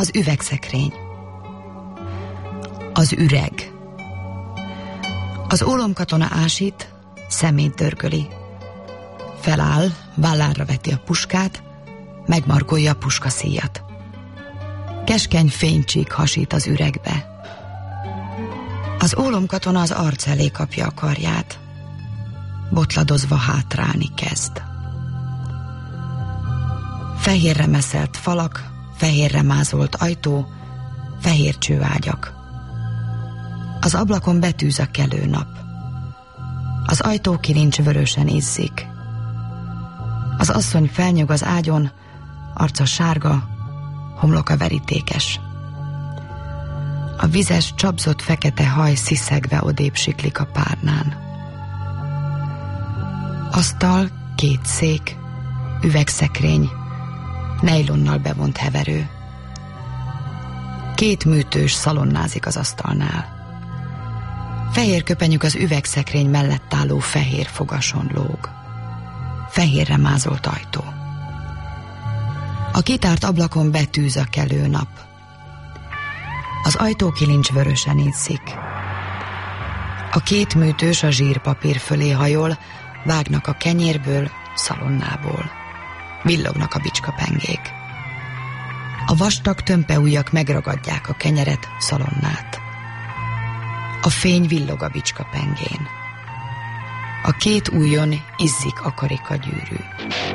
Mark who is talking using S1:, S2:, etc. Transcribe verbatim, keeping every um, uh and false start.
S1: Az üvegszekrény. Az üreg. Az ólomkatona ásít, szemét dörgöli. Feláll, vállára veti a puskát, megmarkolja a puskaszíjat. Keskeny fénycsík hasít az üregbe. Az ólomkatona az arc elé kapja a karját. Botladozva hátrálni kezd. Fehérre meszelt falak, fehérre mázolt ajtó, fehér csőágyak. Az ablakon betűz a kelő nap. Az ajtókilincs vörösen izzik. Az asszony felnyög az ágyon, arca sárga, homloka verítékes. A vizes, csapzott fekete haj sziszegve odébb siklik a párnán. Asztal, két szék, üvegszekrény, nejlonnal bevont heverő. Két műtős szalonnázik az asztalnál. Fehér köpenyük az üvegszekrény mellett álló fehér fogason lóg. Fehérre mázolt ajtó. A kitárt ablakon betűz a kelő nap. Az ajtókilincs vörösen izzik. A két műtős a zsírpapír fölé hajol, vágnak a kenyérből, szalonnából. Villognak a bicskapengék. A vastag tömpeujjak megragadják a kenyeret, szalonnát. A fény villog a bicskapengén. A két ujjon izzik a karikagyűrű.